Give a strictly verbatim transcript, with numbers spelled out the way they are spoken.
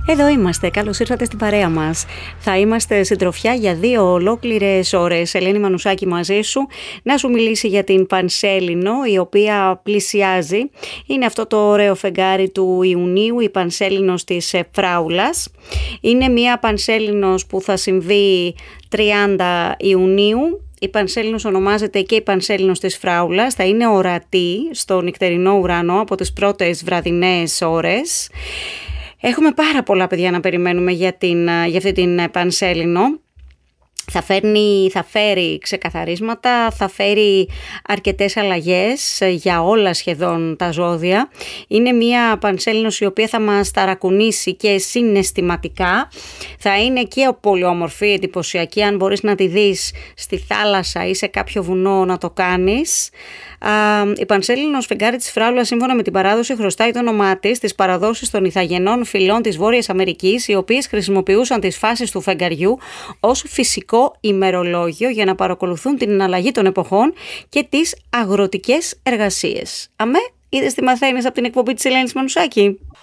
Εδώ είμαστε, καλώς ήρθατε στην παρέα μας. Θα είμαστε συντροφιά για δύο ολόκληρες ώρες. Ελένη Μανουσάκη μαζί σου, να σου μιλήσει για την Πανσέλινο, η οποία πλησιάζει. Είναι αυτό το ωραίο φεγγάρι του Ιουνίου, η Πανσέλινος της Φράουλας. Είναι μια Πανσέλινος που θα συμβεί τριάντα Ιουνίου. Η Πανσέλινος ονομάζεται και η Πανσέλινος της Φράουλας. Θα είναι ορατή στο νυχτερινό ουρανό από τις πρώτες βραδινές ώρες. Έχουμε πάρα πολλά παιδιά να περιμένουμε για, την, για αυτή την Πανσέλινο. Θα, φέρνει, θα φέρει ξεκαθαρίσματα, θα φέρει αρκετές αλλαγές για όλα σχεδόν τα ζώδια. Είναι μια Πανσέλινος η οποία θα μας ταρακουνήσει και συναισθηματικά. Θα είναι και πολύ όμορφη, εντυπωσιακή, αν μπορείς να τη δεις στη θάλασσα ή σε κάποιο βουνό να το κάνεις. Η Πανσέλινος φεγγάρι της Φράουλας, σύμφωνα με την παράδοση, χρωστάει το όνομά της στις παραδόσεις των Ιθαγενών φυλών της Βόρειας Αμερικής, οι οποίες χρησιμοποιούσαν τις φάσεις του φεγγαριού ως φυσικό ημερολόγιο για να παρακολουθούν την αλλαγή των εποχών και τις αγροτικές εργασίες. Αμέ, είδες τι μαθαίνεις από την εκπομπή της Ελένης Μανουσάκη?